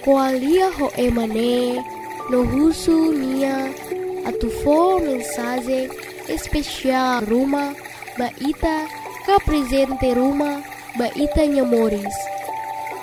Koalia ho emane no husu nia atufo mensagem especial Ruma baita ka presente Ruma baita nyamores.